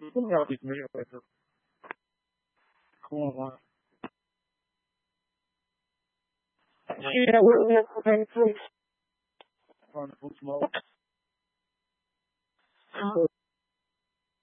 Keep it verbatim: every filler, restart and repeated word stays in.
重要的没有在这。Come on. Yeah, we're, we're, we're, we're, we're, we're,